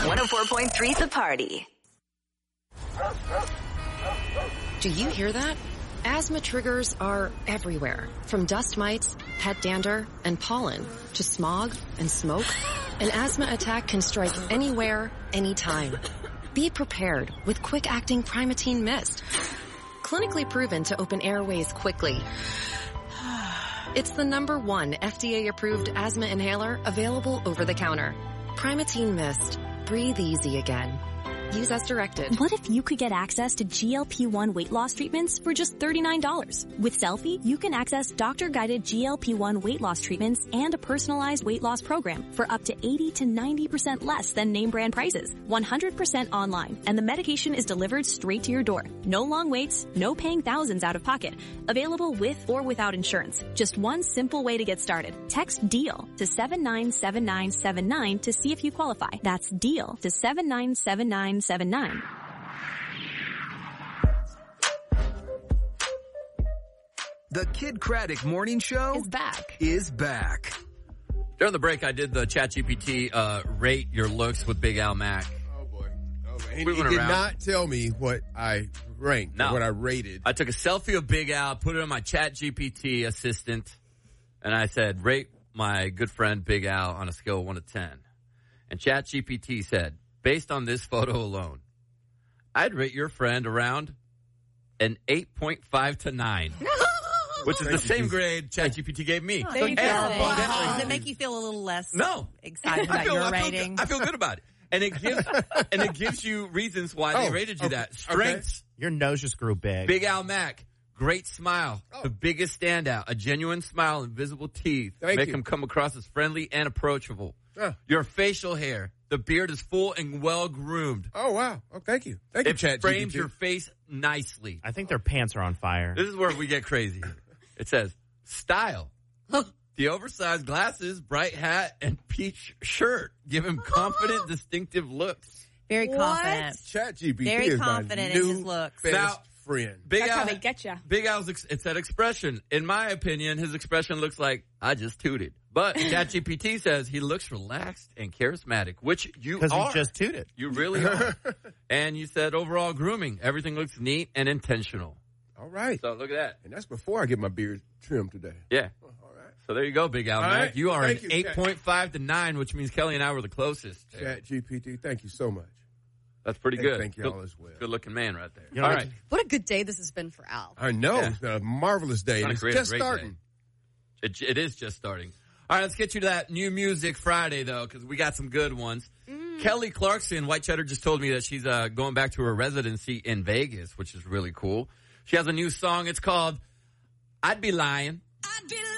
104.3 The Party. Do you hear that? Asthma triggers are everywhere, from dust mites, pet dander, and pollen, to smog and smoke. An asthma attack can strike anywhere, anytime. Be prepared with quick-acting Primatene Mist. Clinically proven to open airways quickly. It's the #1 FDA-approved asthma inhaler available over the counter. Primatene Mist. Breathe easy again. Use as directed. What if you could get access to GLP-1 weight loss treatments for just $39? With Selfie, you can access doctor-guided GLP-1 weight loss treatments and a personalized weight loss program for up to 80 to 90% less than name brand prices. 100% online, and the medication is delivered straight to your door. No long waits, no paying thousands out of pocket. Available with or without insurance. Just one simple way to get started. Text DEAL to 797979 to see if you qualify. That's DEAL to 797979. The Kid Craddock Morning Show is back. During the break, I did the ChatGPT rate your looks with Big Al Mack. Oh, boy. He did not tell me what I ranked, what I rated. I took a selfie of Big Al, put it on my ChatGPT assistant, and I said, rate my good friend Big Al on a scale of 1 to 10. And ChatGPT said, based on this photo alone, I'd rate your friend around an 8.5 to 9. Which is the same grade ChatGPT gave me. Oh, there you go. Does it make you feel a little less excited about your rating? I feel good about it. And it gives you reasons why they rated you that. Strengths. Okay. Your nose just grew big. Big Al Mack. Great smile. The biggest standout. A genuine smile and visible teeth. Make him come across as friendly and approachable. Your facial hair. The beard is full and well-groomed. Oh, wow. Oh, thank you. Thank you, ChatGPT. It frames your face nicely. I think their pants are on fire. This is where we get crazy. It says, style. The oversized glasses, bright hat, and peach shirt give him confident, distinctive looks. Very confident. ChatGPT Very is confident my in his looks. best friend. That's how they get you. Big Al's, it's that expression. In my opinion, his expression looks like, I just tooted. But ChatGPT says he looks relaxed and charismatic, which you are. Because he just tooted. You really are. And you said overall grooming. Everything looks neat and intentional. All right. So look at that. And that's before I get my beard trimmed today. Yeah. All right. So there you go, Big Al Mack. Right. You are Thank an you, 8.5 to 9, which means Kelly and I were the closest. ChatGPT, thank you so much. That's pretty good. Thank you all as well. Good looking man right there. You know, all right. What a good day this has been for Al. I know. Yeah. It's been a marvelous day. And it's just starting. It is just starting. All right, let's get you to that new music Friday, though, because we got some good ones. Kelly Clarkson, White Cheddar, just told me that she's going back to her residency in Vegas, which is really cool. She has a new song. It's called I'd Be Lying. I'd be lying.